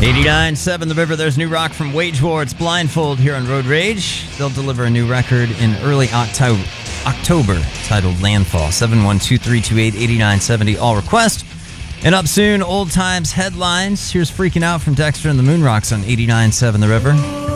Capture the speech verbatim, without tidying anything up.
eighty-nine point seven The River. There's new rock from Wage War. It's Blindfold here on Road Rage. They'll deliver a new record in early Octo- October titled Landfall. seven one two, three two eight, eight nine seven zero. All request. And up soon, Old Times headlines. Here's Freaking Out from Dexter and the Moonrocks on eighty-nine point seven The River.